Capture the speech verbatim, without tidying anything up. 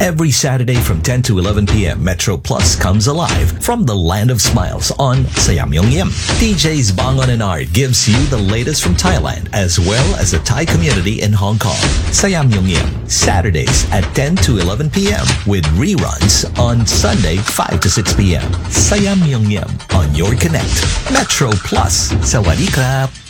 Every Saturday from ten to eleven p.m., Metro Plus comes alive from the land of smiles on Sayam Yung Yim. D Js Bangon and Art gives you the latest from Thailand as well as the Thai community in Hong Kong. Sayam Yung Yim, Saturdays at ten to eleven p.m. with reruns on Sunday five to six p.m. Sayam Yung Yim on your connect. Metro Plus. Sawadee krap.